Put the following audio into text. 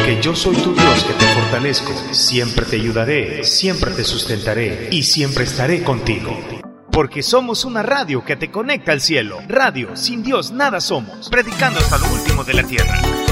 porque yo soy tu Dios que te fortalezco, siempre te ayudaré, siempre te sustentaré y siempre estaré contigo. Porque somos una radio que te conecta al cielo. Radio, sin Dios nada somos. Predicando hasta lo último de la tierra.